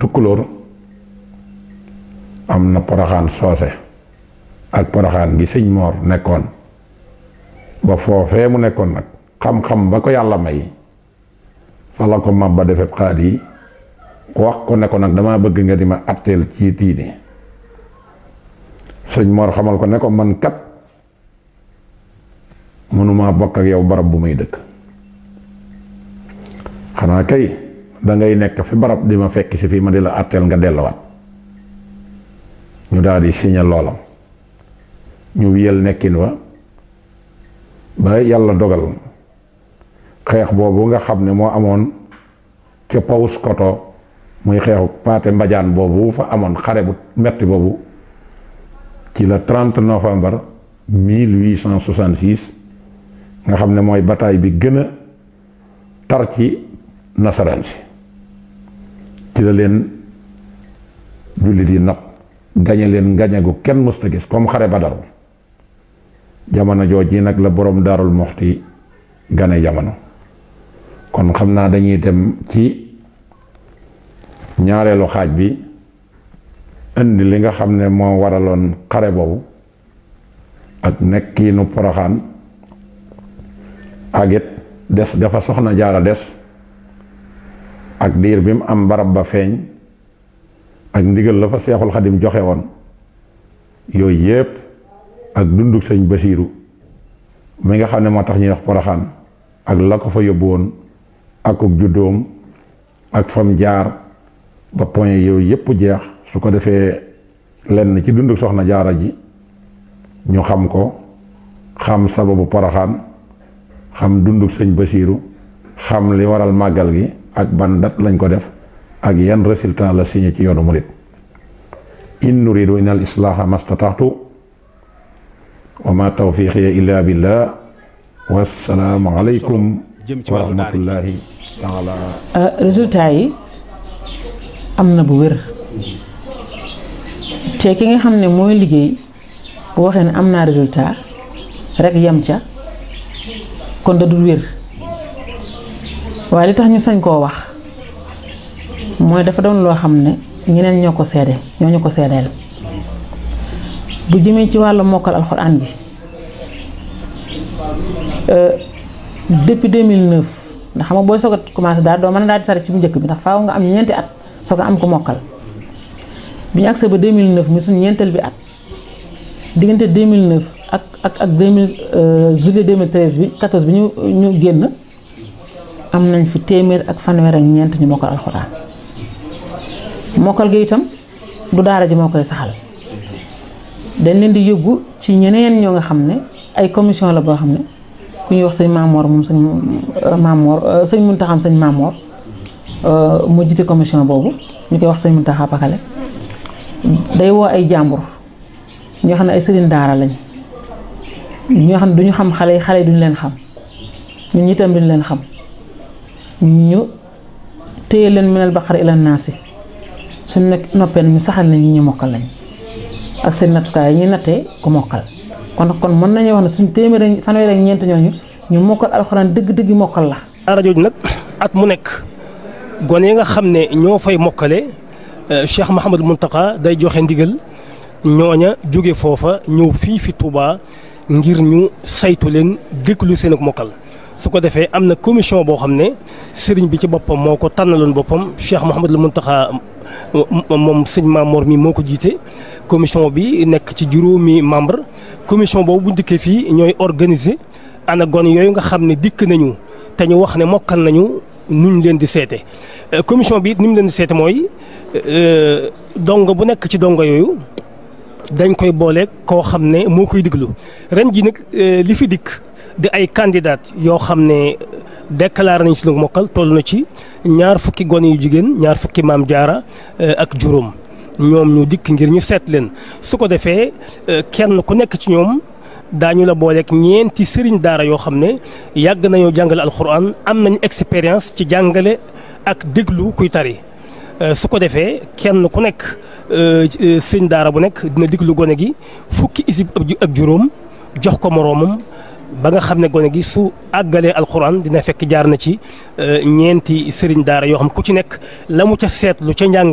tukkulóor am na Poroxaan soose ak Poroxaan gi sëñ Moor nekkoon ba foofee mu nekkoon nag xam-xam ba ko yàlla may fa la ko mabba defeb xaat yi wax ko ne ko nag dama bëgg nga di ma atteel ci diine sëñ Moor xamal ko ne ko man kat mënuma bokk ak yow barab bu may dëkk xanaa kay dangay nekk fi barab di ma fekk si fii ma di la atteel nga delluwaat ñu daal di signé loolam ñu wiyal nekkin wa ba yàlla dogal xeex boobu nga xam ne moo amoon ca Paus Koto muy xeexu Paate Mbajaan boobu fa amoon xare bu metti boobu ci la 30 novembre 1866 nga xam ne mooy bataille bi gën a tar ci nasaraan si ci la leen jullit yi nag gañe leen gañe gu kenn mësta gis comme xare Badar jamono jooji nag la boroom Daarul Muxti gane jamono kon xam naa dañuy dem ci ñaareelu xaaj bi indi li nga xam ne moo waraloon xare boobu ak nekkiinu Poroxaan ak it des dafa Soxna Jaara des ak diir bi mu am barab ba feeñ ak ndigal la fa Seexul Xadim joxe woon yooyu yépp ak dunduk sëñ Basiiru mi nga xam ne moo tax ñuy wax Poroxaan ak la ko fa yóbbu woon akuk juddoom ak fam jaar ba point yooyu yépp jeex su ko defee lenn ci dunduk Soxna Jaara ji ñu xam ko xam sababu Poroxaan xam dunduk sëñ Basiiru xam li waral màggal gi ak ban dat lañ ko def ak yan résultat la signé ci yoonu murit in nuridu illa al islaaha mastataxtu wa ma tawfiqiya illa billah wassalaamu aleykum wa rahmatullahi taala. résultat yi am na bu wér te ki nga xam ne mooy liggéey bu waxee ne am naa résultat rek yem ca kon da dul wér waaye li tax ñu sañ koo wax mooy dafa doon loo xam ne ñeneen ñoo ko seede ñoo ñu ko seedeel bu jëmee ci wàllu mokkal alxuraan bi depuis 2009 ndax xam nga booy soog a commencé daal doo mën a daal di tari ci bu njëkk bi ndax faaw nga am ñeenti at soog a am ko mokkal bi ñu agsee ba 2009 mi suñu ñeenteel bi at diggante 2009 ak juillet 2013 bi 14 bi ñu génn am nañ fi téeméer ak fanweer ak ñeent ñu mokkal alxuraan mokkal gi itam du daara ji moo koy saxal dañ leen di yóbbu ci ñeneen ñoo nga xam ne ay commission la boo xam ne ku ñuy wax sëñ Maamoor moom sëñ Muntaxa sëñ Maamoor mu jiite commission boobu ñu koy wax sëñ Muntaxa Pakale day woo ay jàmbur ñoo xam ne ay sëriñ daara lañ ñoo xam ne duñu xam xale yi duñu leen xam ñun itam duñu leen xam ñu téye leen minal baqara ila naasi suñ nekk noppee ñu saxal nañ ñi ñu mokkal lañ ak seen nattukaay yi ñuy nattee ku mokkal kon mën nañu wax ne suñ téeméer fanweer ak ñeent ñooñu ñu mokkal alxuraan dëgg-dëgg mokkal la. daara jooju nag at mu nekk gone yi nga xam ne ñoo fay mokkale Cheikh Mouhamadou Mountakha day joxe ndigal ñooña jóge foofa ñëw fii fi Touba ngir ñu saytu leen déglu seen ak mokkal. su ko defee am na commission boo xam ne sëriñ bi ci boppam moo ko tànnaloon boppam Cheikh Mouhamadou Mountakha moom sëñ Maamoor mi moo ko jiite commission bi nekk ci juróomi membre commission boobu bu dikkee fii ñooy organiser ana gone yooyu nga xam ne dikk nañu te ñu wax ne mokkal nañu nuñ leen di seete commission bi it ni mu leen di seete mooy dongo bu nekk ci dongo yooyu dañ koy booleeg koo xam ne moo koy diglu ren ji nag li fi dikk di ay candidat yoo xam ne déclaré nañ si lu mokkal toll na ci 20 gone yu jigéen 20 maam jaara ak juróom ñoom ñu dikk ngir ñu seet leen su ko defee kenn ku nekk ci ñoom daañu la booleeg ñeenti sëriñ daara yoo xam ne yàgg nañoo jàngale alxuraan am nañ expérience ci jàngale ak déglu kuy tari su ko defee kenn ku nekk sëriñ daara bu nekk dina déglu gone gi 10 isib ak juróom jox ko moroomam ba nga xam ne gone gi su àggalee alxuraan dina fekk jaar na ci ñeenti sëriñ daara yoo xam ku ci nekk la mu ca seetlu ca njàng